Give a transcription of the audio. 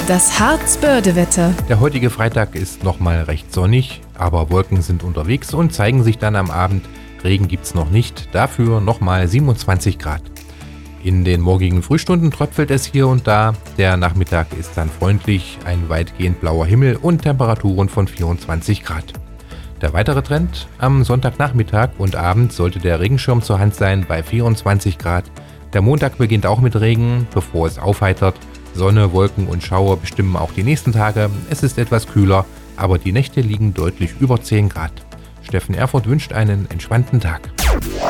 Das Harz-Börde-Wetter. Der heutige Freitag ist nochmal recht sonnig, aber Wolken sind unterwegs und zeigen sich dann am Abend. Regen gibt's noch nicht, dafür nochmal 27 Grad. In den morgigen Frühstunden tröpfelt es hier und da. Der Nachmittag ist dann freundlich, ein weitgehend blauer Himmel und Temperaturen von 24 Grad. Der weitere Trend: am Sonntagnachmittag und Abend sollte der Regenschirm zur Hand sein bei 24 Grad. Der Montag beginnt auch mit Regen, bevor es aufheitert. Sonne, Wolken und Schauer bestimmen auch die nächsten Tage. Es ist etwas kühler, aber die Nächte liegen deutlich über 10 Grad. Steffen Erfurth wünscht einen entspannten Tag.